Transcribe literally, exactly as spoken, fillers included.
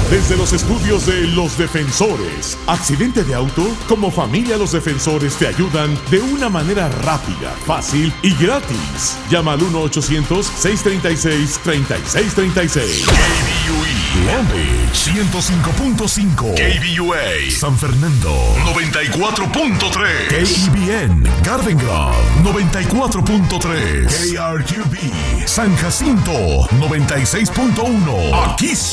Desde los estudios de Los Defensores. ¿Accidente de auto? Como familia Los Defensores te ayudan de una manera rápida, fácil y gratis. Llama al uno ochocientos, seiscientos treinta y seis, treinta y seis treinta y seis. K B U E Long Beach ciento cinco punto cinco. K B U A San Fernando noventa y cuatro punto tres. K E B N Garden Grove noventa y cuatro punto tres. K R Q B San Jacinto noventa y seis punto uno. Aquí